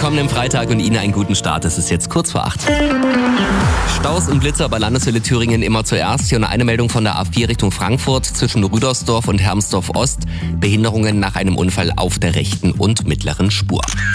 kommenden Freitag und Ihnen einen guten Start. Es ist jetzt kurz vor 8. Staus und Blitzer bei Landeshölle Thüringen immer zuerst. Hier eine Meldung von der A4 Richtung Frankfurt zwischen Rüdersdorf und Hermsdorf Ost. Behinderungen nach einem Unfall auf der rechten und mittleren Spur.